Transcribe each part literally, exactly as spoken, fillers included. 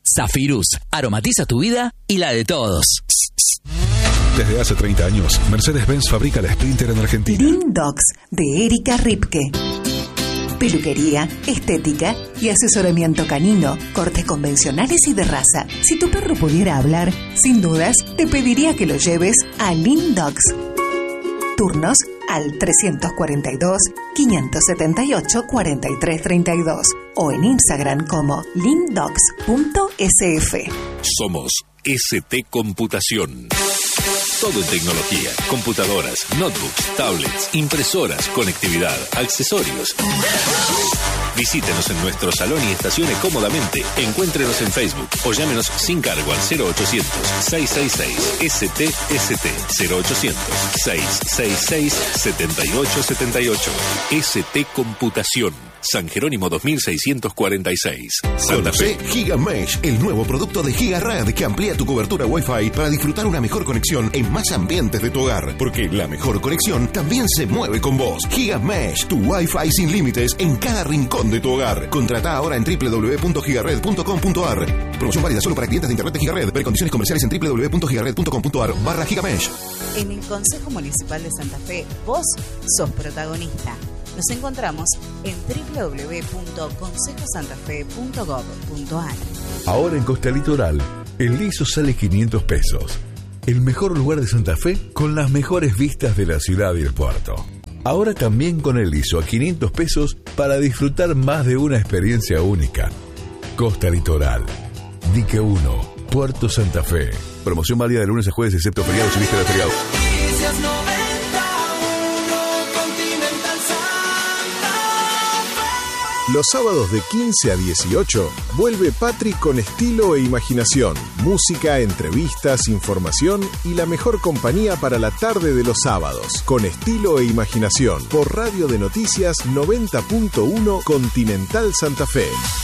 Zafirus, aromatiza tu vida y la de todos. Desde hace treinta años, Mercedes-Benz fabrica la Sprinter en Argentina. Lindox, de Erika Ripke. Peluquería, estética y asesoramiento canino, cortes convencionales y de raza. Si tu perro pudiera hablar, sin dudas, te pediría que lo lleves a Lindox. Turnos al trescientos cuarenta y dos, quinientos setenta y ocho, cuarenta y tres treinta y dos o en Instagram como lindox punto s f. Somos S T Computación. Todo en tecnología, computadoras, notebooks, tablets, impresoras, conectividad, accesorios. Visítenos en nuestro salón y estacione cómodamente. Encuéntrenos en Facebook o llámenos sin cargo al cero ochocientos, seiscientos sesenta y seis S T S T cero ochocientos, seiscientos sesenta y seis, setenta y ocho setenta y ocho. S T Computación. San Jerónimo dos mil seiscientos cuarenta y seis. Santa Fe. GigaMesh, el nuevo producto de GigaRed que amplía tu cobertura Wi-Fi para disfrutar una mejor conexión en más ambientes de tu hogar. Porque la mejor conexión también se mueve con vos. GigaMesh, tu Wi-Fi sin límites en cada rincón de tu hogar. Contrata ahora en doble u doble u doble u punto gigared punto com punto a r. Promoción válida solo para clientes de internet de GigaRed. Ver condiciones comerciales en doble u doble u doble u punto gigared punto com punto a r barra GigaMesh. En el Consejo Municipal de Santa Fe, vos sos protagonista. Nos encontramos en doble u doble u doble u punto consejo santa fe punto gob punto a r. Ahora en Costa Litoral, el liso sale quinientos pesos. El mejor lugar de Santa Fe con las mejores vistas de la ciudad y el puerto. Ahora también con el liso a quinientos pesos para disfrutar más de una experiencia única. Costa Litoral, Dique uno, Puerto Santa Fe. Promoción válida de lunes a jueves excepto feriados y vísperas de feriados. Los sábados de quince a dieciocho vuelve Patri con estilo e imaginación, música, entrevistas, información y la mejor compañía para la tarde de los sábados. Con estilo e imaginación por Radio de Noticias noventa punto uno Continental Santa Fe.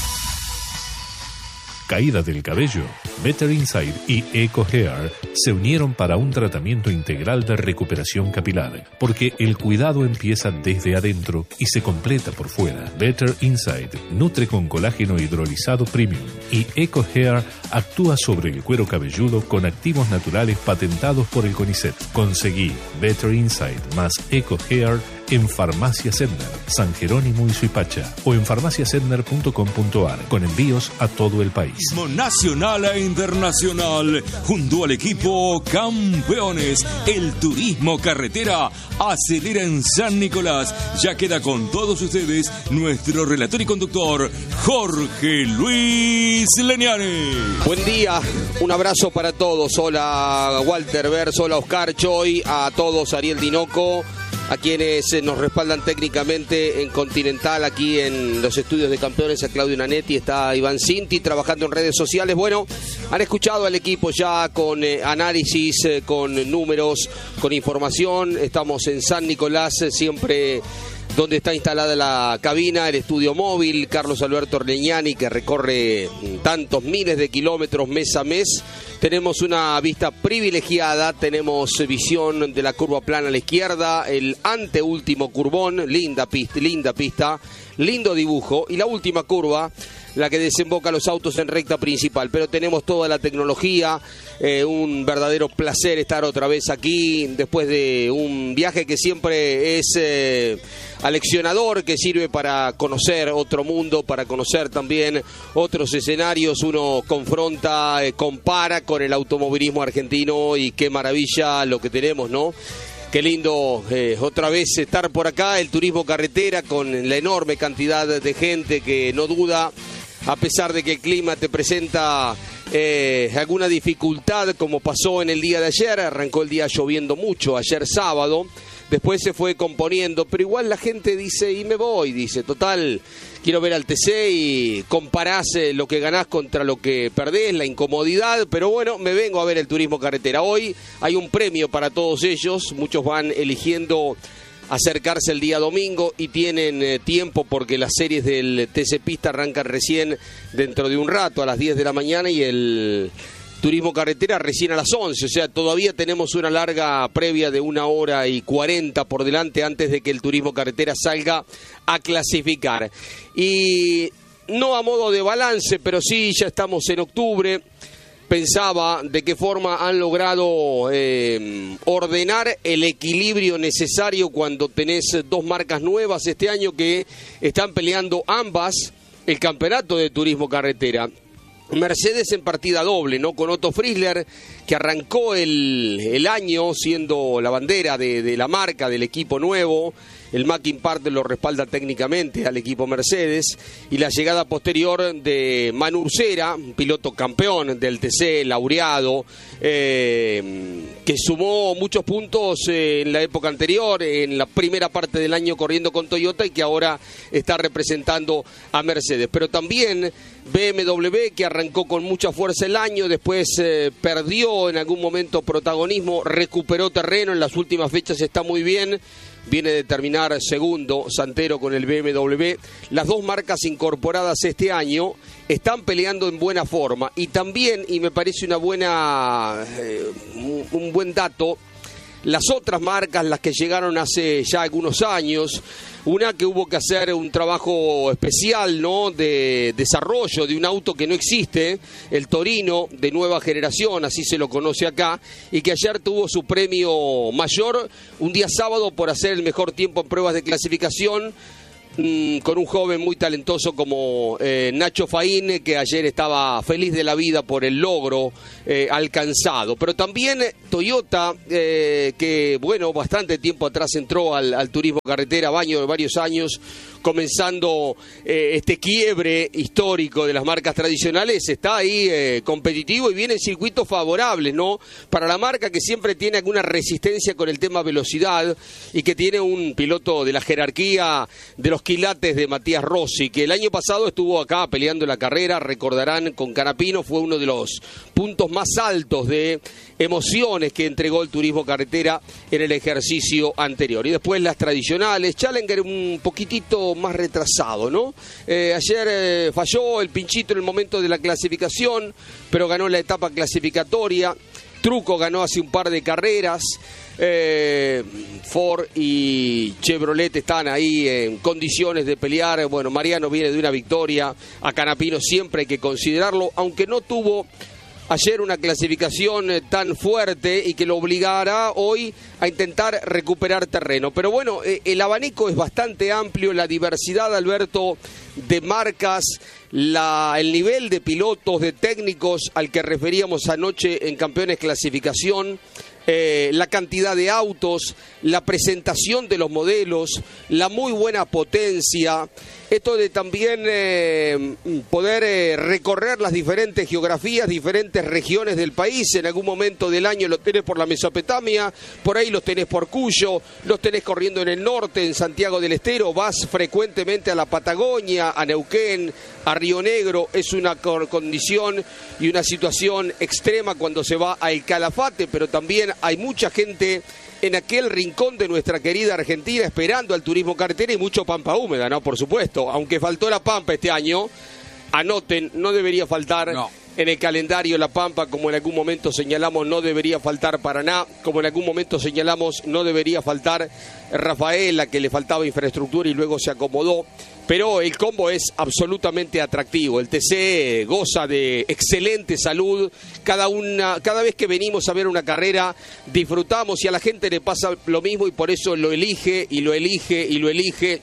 Caída del cabello, Better Inside y Eco Hair se unieron para un tratamiento integral de recuperación capilar, porque el cuidado empieza desde adentro y se completa por fuera. Better Inside nutre con colágeno hidrolizado premium y Eco Hair actúa sobre el cuero cabelludo con activos naturales patentados por el CONICET. Conseguí Better Inside más Eco Hair en Farmacia Sedner, San Jerónimo y Suipacha o en farmacia sedner punto com punto a r con envíos a todo el país. Nacional e internacional, junto al equipo Campeones, el turismo carretera acelera en San Nicolás. Ya queda con todos ustedes nuestro relator y conductor, Jorge Luis Leniani. Buen día, un abrazo para todos. Hola Walter Vers, hola Oscar Choy, a todos, Ariel Dinoco, a quienes nos respaldan técnicamente en Continental, aquí en los estudios de Campeones, a Claudio Nanetti, está Iván Cinti trabajando en redes sociales. Bueno, han escuchado al equipo ya con eh, análisis, eh, con números, con información. Estamos en San Nicolás, eh, siempre donde está instalada la cabina, el estudio móvil, Carlos Alberto Orleñani, que recorre tantos miles de kilómetros mes a mes. Tenemos una vista privilegiada, tenemos visión de la curva plana a la izquierda, el anteúltimo curvón, linda pista, linda pista, lindo dibujo, y la última curva, la que desemboca los autos en recta principal. Pero tenemos toda la tecnología, eh, un verdadero placer estar otra vez aquí después de un viaje que siempre es eh, aleccionador, que sirve para conocer otro mundo, para conocer también otros escenarios. Uno confronta, eh, compara con el automovilismo argentino y qué maravilla lo que tenemos, ¿no? Qué lindo eh, otra vez estar por acá, el turismo carretera con la enorme cantidad de gente que no duda, a pesar de que el clima te presenta eh, alguna dificultad, como pasó en el día de ayer. Arrancó el día lloviendo mucho, ayer sábado, después se fue componiendo, pero igual la gente dice, y me voy, dice, total, quiero ver al T C y comparás eh, lo que ganás contra lo que perdés, la incomodidad, pero bueno, me vengo a ver el turismo carretera. Hoy hay un premio para todos ellos, muchos van eligiendo acercarse el día domingo y tienen eh, tiempo porque las series del T C Pista arrancan recién dentro de un rato, a las diez de la mañana, y el turismo carretera recién a las once, o sea, todavía tenemos una larga previa de una hora y cuarenta por delante antes de que el turismo carretera salga a clasificar. Y no a modo de balance, pero sí, ya estamos en octubre. Pensaba de qué forma han logrado eh, ordenar el equilibrio necesario cuando tenés dos marcas nuevas este año que están peleando ambas el campeonato de turismo carretera. Mercedes en partida doble, ¿no? Con Otto Frizzler, que arrancó el, el año siendo la bandera de, de la marca, del equipo nuevo. El Mackin Partner lo respalda técnicamente al equipo Mercedes. Y la llegada posterior de Manu Ursera, un piloto campeón del T C, laureado, eh, que sumó muchos puntos eh, en la época anterior, en la primera parte del año corriendo con Toyota y que ahora está representando a Mercedes. Pero también B M W, que arrancó con mucha fuerza el año, después eh, perdió en algún momento protagonismo, recuperó terreno, en las últimas fechas está muy bien. Viene de terminar segundo Santero con el B M W. Las dos marcas incorporadas este año están peleando en buena forma. Y también, y me parece una buena, eh, un buen dato, las otras marcas, las que llegaron hace ya algunos años, una que hubo que hacer un trabajo especial, ¿no?, de desarrollo de un auto que no existe, el Torino de nueva generación, así se lo conoce acá, y que ayer tuvo su premio mayor un día sábado por hacer el mejor tiempo en pruebas de clasificación, mmm, con un joven muy talentoso como eh, Nacho Faín, que ayer estaba feliz de la vida por el logro eh, alcanzado. Pero también Toyota, eh, que bueno, bastante tiempo atrás entró al, al turismo carretera, baño de varios años, comenzando eh, este quiebre histórico de las marcas tradicionales, está ahí eh, competitivo y viene en circuitos favorables, ¿no? Para la marca, que siempre tiene alguna resistencia con el tema velocidad y que tiene un piloto de la jerarquía de los quilates de Matías Rossi, que el año pasado estuvo acá peleando la carrera, recordarán, con Canapino, fue uno de los puntos más altos de emociones que entregó el turismo carretera en el ejercicio anterior. Y después las tradicionales, Challenger un poquitito más retrasado, ¿no? Eh, ayer eh, falló el pinchito en el momento de la clasificación, pero ganó la etapa clasificatoria. Truco ganó hace un par de carreras. Eh, Ford y Chevrolet están ahí en condiciones de pelear. Bueno, Mariano viene de una victoria. A Canapino siempre hay que considerarlo, aunque no tuvo ayer una clasificación tan fuerte y que lo obligará hoy a intentar recuperar terreno. Pero bueno, el abanico es bastante amplio, la diversidad, Alberto, de marcas, la, el nivel de pilotos, de técnicos al que referíamos anoche en Campeones Clasificación, eh, la cantidad de autos, la presentación de los modelos, la muy buena potencia, esto de también eh, poder eh, recorrer las diferentes geografías, diferentes regiones del país. En algún momento del año lo tenés por la Mesopotamia, por ahí los tenés por Cuyo, los tenés corriendo en el norte, en Santiago del Estero, vas frecuentemente a la Patagonia, a Neuquén, a Río Negro. Es una condición y una situación extrema cuando se va al Calafate, pero también hay mucha gente en aquel rincón de nuestra querida Argentina esperando al turismo carretera y mucho pampa húmeda, ¿no? Por supuesto, aunque faltó la pampa este año, anoten, no debería faltar no. en el calendario la pampa, como en algún momento señalamos, no debería faltar Paraná, como en algún momento señalamos, no debería faltar Rafaela, que le faltaba infraestructura y luego se acomodó. Pero el combo es absolutamente atractivo. El T C goza de excelente salud. Cada una, cada vez que venimos a ver una carrera, disfrutamos y a la gente le pasa lo mismo y por eso lo elige y lo elige y lo elige.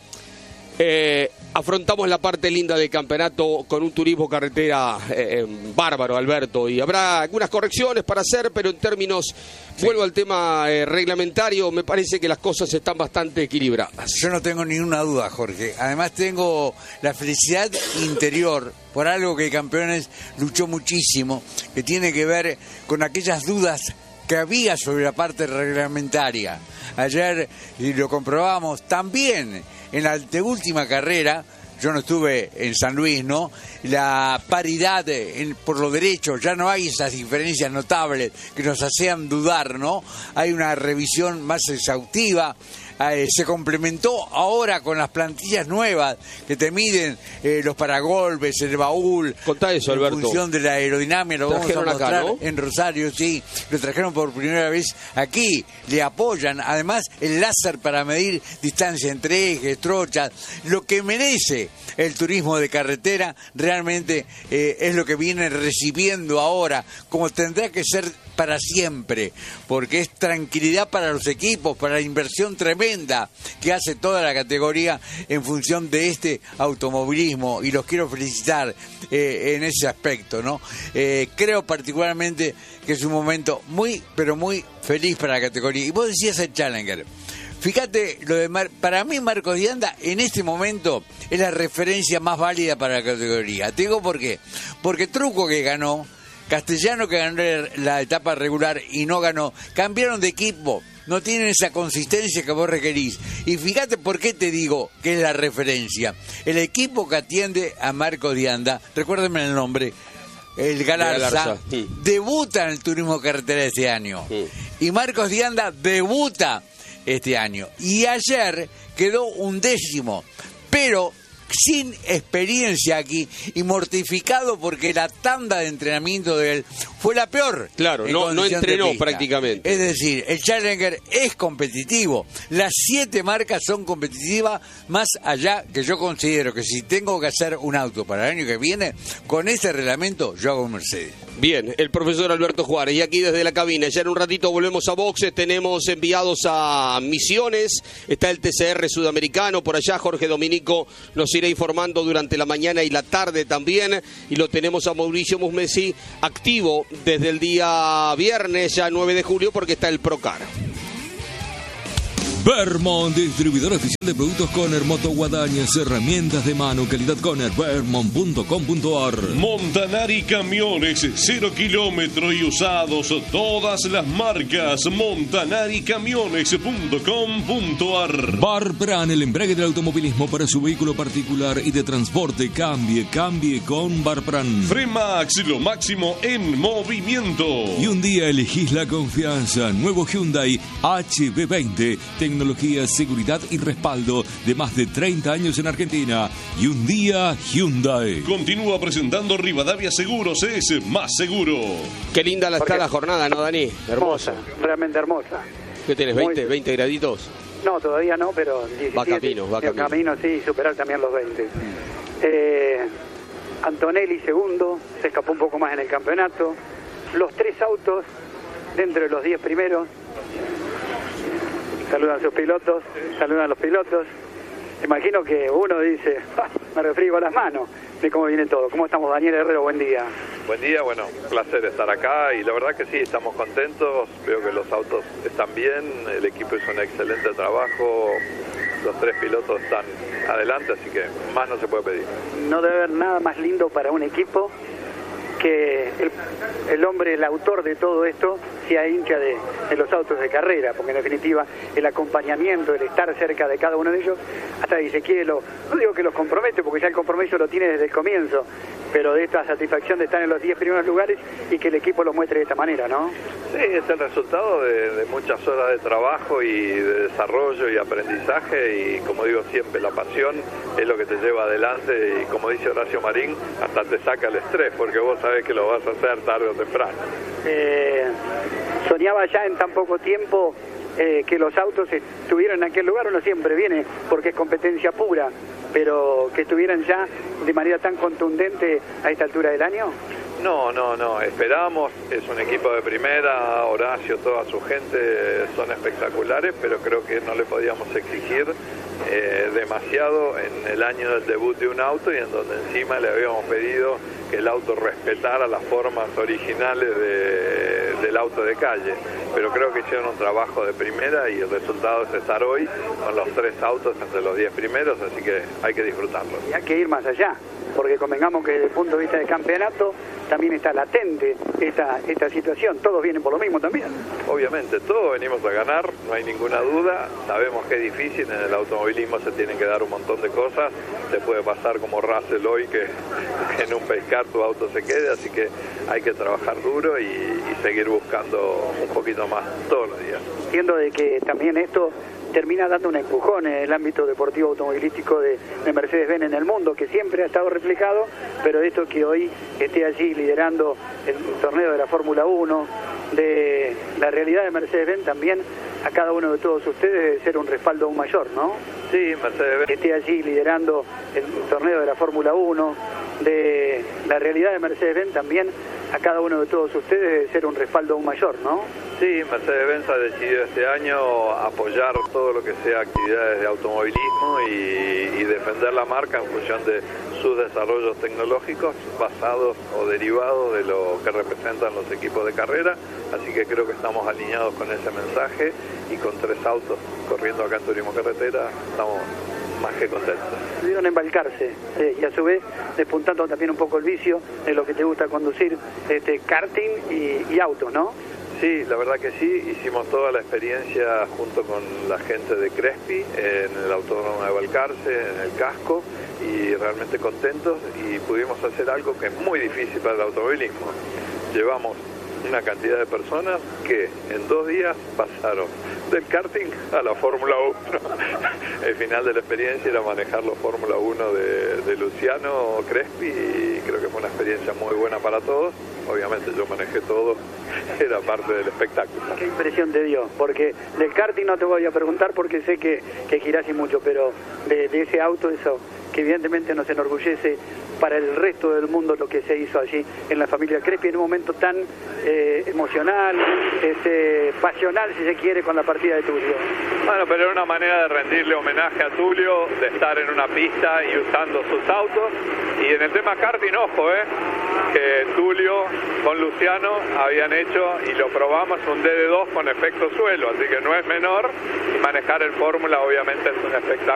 Eh, afrontamos la parte linda del campeonato con un turismo carretera eh, bárbaro, Alberto, y habrá algunas correcciones para hacer, pero en términos, sí. vuelvo al tema eh, reglamentario, me parece que las cosas están bastante equilibradas. Yo no tengo ninguna duda, Jorge. Además tengo la felicidad interior por algo que Campeones luchó muchísimo, que tiene que ver con aquellas dudas que había sobre la parte reglamentaria. Ayer, y lo comprobamos, también en la anteúltima carrera, yo no estuve en San Luis, ¿no? La paridad en, por los derechos, ya no hay esas diferencias notables que nos hacían dudar, ¿no? Hay una revisión más exhaustiva, eh, se complementó ahora con las plantillas nuevas que te miden eh, los paragolpes, el baúl. Contá eso, Alberto. En función de la aerodinámica, lo vamos a mostrar acá, ¿no? en Rosario, sí. Lo trajeron por primera vez aquí. Le apoyan, además, el láser para medir distancia entre ejes, trochas. Lo que merece el turismo de carretera realmente eh, es lo que viene recibiendo ahora, como tendrá que ser para siempre, porque es tranquilidad para los equipos, para la inversión tremenda que hace toda la categoría en función de este automovilismo, y los quiero felicitar eh, en ese aspecto, ¿no? Eh, creo particularmente que es un momento muy, pero muy feliz para la categoría. Y vos decías el Challenger. Fíjate, lo de Mar- para mí Marcos Di Anda en este momento es la referencia más válida para la categoría. Te digo por qué. Porque Truco, que ganó, Castellano, que ganó la etapa regular y no ganó, cambiaron de equipo, no tienen esa consistencia que vos requerís. Y fíjate por qué te digo que es la referencia. El equipo que atiende a Marcos Di Anda, recuérdenme el nombre, el Galarza, Galarza, sí. debuta en el turismo carretera este año. Sí. Y Marcos Di Anda debuta este año. Y ayer quedó undécimo, pero sin experiencia aquí y mortificado porque la tanda de entrenamiento de él fue la peor. Claro, no, no entrenó prácticamente. Es decir, el Challenger es competitivo. Las siete marcas son competitivas, más allá que yo considero que si tengo que hacer un auto para el año que viene, con ese reglamento yo hago un Mercedes. Bien, el profesor Alberto Juárez, y aquí desde la cabina, ya en un ratito volvemos a boxes, tenemos enviados a Misiones, está el T C R sudamericano, por allá Jorge Dominico nos irá informando durante la mañana y la tarde también, y lo tenemos a Mauricio Musmesi activo desde el día viernes, ya nueve de julio, porque está el Procar. Vermont, distribuidor oficial de productos Conner, motoguadañas, herramientas de mano, calidad Conner, vermont punto com punto a r. Montanari Camiones, cero kilómetro y usados, todas las marcas, montanari camiones punto com punto a r. Barbran, el embrague del automovilismo para su vehículo particular y de transporte, cambie, cambie con Barbran. Fremax, lo máximo en movimiento. Y un día elegís la confianza, nuevo Hyundai H B veinte, tecnología, seguridad y respaldo de más de treinta años en Argentina. Y un día Hyundai. Continúa presentando Rivadavia Seguros, es más seguro. Qué linda la está la jornada, ¿no, Dani? Hermosa. Realmente hermosa. ¿Qué tenés, veinte, veinte graditos? No, todavía no, pero diecisiete. Va camino, va camino. camino, sí, superar también los veinte. Eh, Antonelli segundo, se escapó un poco más en el campeonato. Los tres autos dentro de los diez primeros. Saludan a sus pilotos, saludan a los pilotos. Imagino que uno dice, ah, me refriego las manos de cómo viene todo. ¿Cómo estamos, Daniel Herrero? Buen día. Buen día, bueno, un placer estar acá y la verdad que sí, estamos contentos. Veo que los autos están bien, el equipo hizo un excelente trabajo, los tres pilotos están adelante, así que más no se puede pedir. No debe haber nada más lindo para un equipo que el, el hombre, el autor de todo esto, sea hincha de, de los autos de carrera, porque en definitiva el acompañamiento, el estar cerca de cada uno de ellos, hasta dice quiere lo, no digo que los compromete, porque ya el compromiso lo tiene desde el comienzo, pero de esta satisfacción de estar en los diez primeros lugares y que el equipo lo muestre de esta manera, ¿no? Sí, es el resultado de, de muchas horas de trabajo y de desarrollo y aprendizaje, y como digo siempre, la pasión es lo que te lleva adelante, y como dice Horacio Marín, hasta te saca el estrés, porque vos sabés que lo vas a hacer tarde o temprano. Eh, soñaba ya en tan poco tiempo eh, que los autos estuvieran en aquel lugar. Uno siempre viene porque es competencia pura, pero que estuvieran ya de manera tan contundente a esta altura del año. No, no, no, esperamos, es un equipo de primera, Horacio, toda su gente son espectaculares, pero creo que no le podíamos exigir eh, demasiado en el año del debut de un auto, y en donde encima le habíamos pedido que el auto respetara las formas originales de, del auto de calle, pero creo que hicieron un trabajo de primera y el resultado es estar hoy con los tres autos entre los diez primeros, así que hay que disfrutarlo. Y hay que ir más allá, porque convengamos que desde el punto de vista del campeonato también está latente esta, esta situación, todos vienen por lo mismo también. Obviamente, todos venimos a ganar, no hay ninguna duda, sabemos que es difícil, en el automovilismo se tienen que dar un montón de cosas, te puede pasar como Russell hoy que, que en un pescar tu auto se quede, así que hay que trabajar duro y, y seguir buscando un poquito más todos los días. Entiendo de que también esto termina dando un empujón en el ámbito deportivo automovilístico de, de Mercedes-Benz en el mundo, que siempre ha estado replicado, pero esto que hoy esté allí liderando el torneo de la Fórmula uno, de la realidad de Mercedes-Benz también a cada uno de todos ustedes debe ser un respaldo aún mayor, ¿no? Sí, Mercedes-Benz. Que esté allí liderando el torneo de la Fórmula uno, de la realidad de Mercedes-Benz también a cada uno de todos ustedes debe ser un respaldo aún mayor, ¿no? Sí, Mercedes-Benz ha decidido este año apoyar todo lo que sea actividades de automovilismo y, y defender la marca en función de sus desarrollos tecnológicos basados o derivados de lo que representan los equipos de carrera, así que creo que estamos alineados con ese mensaje y con tres autos corriendo acá en Turismo Carretera estamos más que contentos. Pudieron embarcarse eh, y a su vez despuntando también un poco el vicio de lo que te gusta conducir, este karting y, y autos, ¿no? Sí, la verdad que sí, hicimos toda la experiencia junto con la gente de Crespi en el Autódromo de Balcarce, en el casco, y realmente contentos, y pudimos hacer algo que es muy difícil para el automovilismo. Llevamos una cantidad de personas que en dos días pasaron del karting a la Fórmula uno. El final de la experiencia era manejar la Fórmula uno de, de Luciano Crespi y creo que fue una experiencia muy buena para todos. Obviamente yo manejé todo, era parte del espectáculo. ¿Qué impresión te dio? Porque del karting no te voy a preguntar porque sé que, que girás y mucho, pero de, de ese auto, eso que evidentemente nos enorgullece para el resto del mundo lo que se hizo allí en la familia Crespi en un momento tan eh, emocional, este, pasional si se quiere, con la partida de Tulio. Bueno, pero era una manera de rendirle homenaje a Tulio, de estar en una pista y usando sus autos. Y en el tema karting, ojo, eh, que Tulio con Luciano habían hecho, y lo probamos, un D D dos con efecto suelo, así que no es menor, y manejar en Fórmula obviamente es un espectáculo.